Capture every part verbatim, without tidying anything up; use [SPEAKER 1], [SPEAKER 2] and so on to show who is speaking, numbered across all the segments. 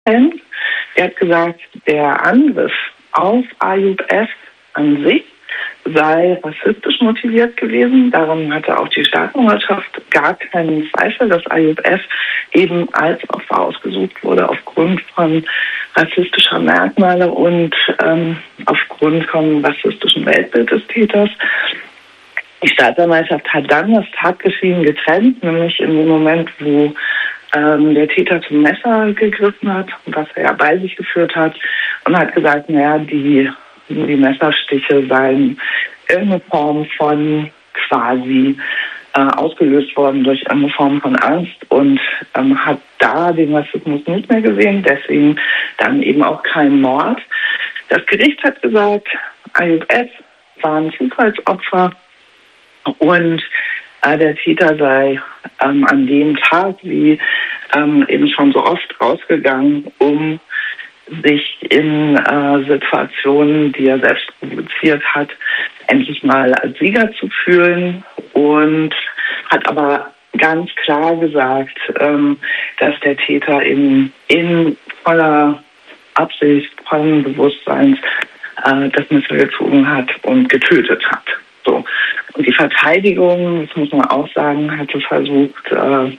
[SPEAKER 1] Er hat gesagt, der Angriff auf Ayoub F. an sich sei rassistisch motiviert gewesen. Darum hatte auch die Staatsanwaltschaft gar keinen Zweifel, dass Ayoub F. eben als Opfer ausgesucht wurde aufgrund von rassistischer Merkmale und ähm, aufgrund vom rassistischen Weltbild des Täters. Die Staatsanwaltschaft hat dann das Tatgeschehen getrennt, nämlich in dem Moment, wo ähm, der Täter zum Messer gegriffen hat, was er ja bei sich geführt hat, und hat gesagt, naja, die Die Messerstiche seien irgendeine Form von quasi äh, ausgelöst worden durch irgendeine Form von Angst und ähm, hat da den Rassismus nicht mehr gesehen, deswegen dann eben auch kein Mord. Das Gericht hat gesagt, Ayoub F. war ein Zufallsopfer und äh, der Täter sei ähm, an dem Tag, wie ähm, eben schon so oft, rausgegangen, um sich in äh, Situationen, die er selbst provoziert hat, endlich mal als Sieger zu fühlen, und hat aber ganz klar gesagt, ähm, dass der Täter eben in voller Absicht, vollen Bewusstseins äh, das Messer gezogen hat und getötet hat. So. Und die Verteidigung, das muss man auch sagen, hatte versucht, äh,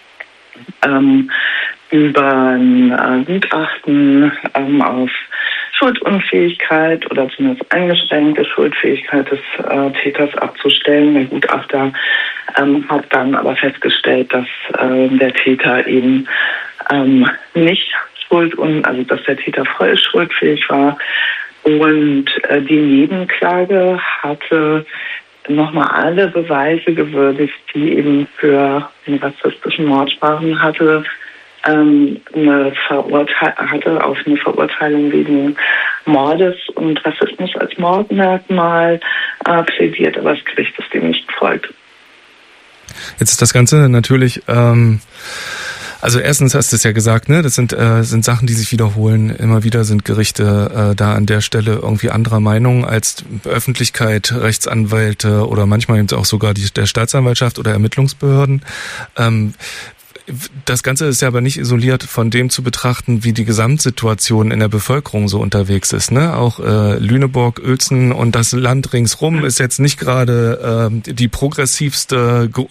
[SPEAKER 1] ähm, über ein äh, Gutachten ähm, auf Schuldunfähigkeit oder zumindest eingeschränkte Schuldfähigkeit des äh, Täters abzustellen. Der Gutachter ähm, hat dann aber festgestellt, dass äh, der Täter eben ähm, nicht schuld und also dass der Täter voll schuldfähig war, und äh, die Nebenklage hatte nochmal alle Beweise gewürdigt, die eben für den rassistischen Mord sprachen, hatte ähm, eine Verurteil- hatte auf eine Verurteilung wegen Mordes und Rassismus als Mordmerkmal äh, plädiert, aber das Gericht ist dem nicht gefolgt.
[SPEAKER 2] Jetzt ist das Ganze natürlich, ähm, also erstens hast du es ja gesagt, ne, das sind äh, sind Sachen, die sich wiederholen. Immer wieder sind Gerichte äh, da an der Stelle irgendwie anderer Meinung als Öffentlichkeit, Rechtsanwälte oder manchmal eben auch sogar die der Staatsanwaltschaft oder Ermittlungsbehörden. Ähm, Das Ganze ist ja aber nicht isoliert von dem zu betrachten, wie die Gesamtsituation in der Bevölkerung so unterwegs ist. Ne? Auch äh, Lüneburg, Uelzen und das Land ringsrum ist jetzt nicht gerade äh, die progressivste G-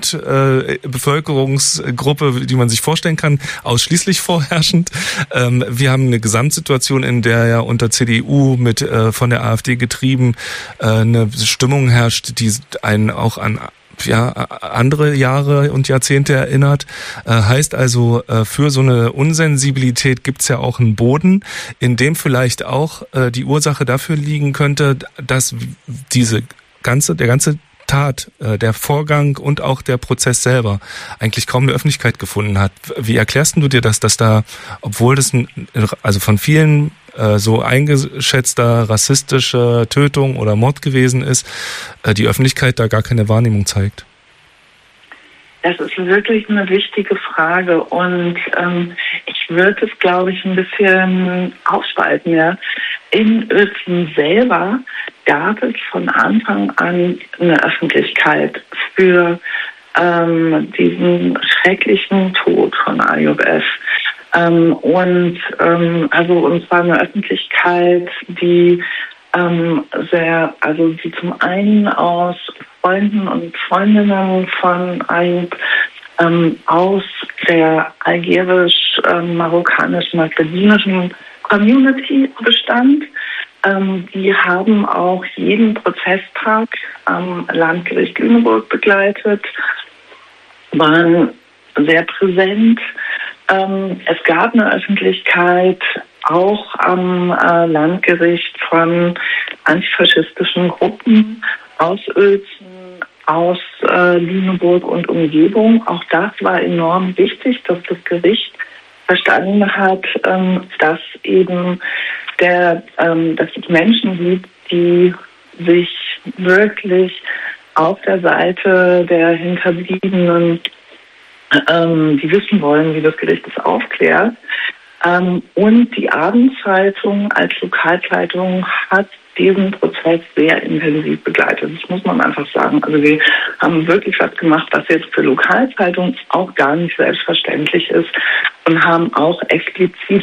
[SPEAKER 2] Grundbevölkerungsgruppe, äh, die man sich vorstellen kann, ausschließlich vorherrschend. Ähm, wir haben eine Gesamtsituation, in der ja unter C D U mit äh, von der AfD getrieben äh, eine Stimmung herrscht, die einen auch an ja, andere Jahre und Jahrzehnte erinnert. Äh, heißt also, äh, für so eine Unsensibilität gibt's ja auch einen Boden, in dem vielleicht auch äh, die Ursache dafür liegen könnte, dass diese ganze, der ganze Tat, äh, der Vorgang und auch der Prozess selber eigentlich kaum eine Öffentlichkeit gefunden hat. Wie erklärst du dir das, dass da, obwohl das ein, also von vielen äh, so eingeschätzter rassistische Tötung oder Mord gewesen ist, äh, die Öffentlichkeit da gar keine Wahrnehmung zeigt?
[SPEAKER 1] Das ist wirklich eine wichtige Frage, und ähm, ich würde es, glaube ich, ein bisschen aufspalten. Ja. In Uelzen selber gab es von Anfang an eine Öffentlichkeit für ähm, diesen schrecklichen Tod von Ayoub F. Ähm, und ähm, also und zwar eine Öffentlichkeit, die ähm, sehr, also die zum einen aus Freunden und Freundinnen von Ayoub ähm, aus der algerisch-marokkanisch-maghrebinischen Community bestand. Ähm, die haben auch jeden Prozesstag am Landgericht Lüneburg begleitet, waren sehr präsent. Ähm, es gab eine Öffentlichkeit auch am äh, Landgericht von antifaschistischen Gruppen aus Uelzen, aus äh, Lüneburg und Umgebung. Auch das war enorm wichtig, dass das Gericht verstanden hat, ähm, dass eben der, ähm, dass es Menschen gibt, die sich wirklich auf der Seite der Hinterbliebenen, ähm, die wissen wollen, wie das Gericht es aufklärt. Ähm, und die Abendzeitung als Lokalzeitung hat diesen Prozess sehr intensiv begleitet. Das muss man einfach sagen. Also wir haben wirklich was gemacht, was jetzt für Lokalzeitungen auch gar nicht selbstverständlich ist und haben auch explizit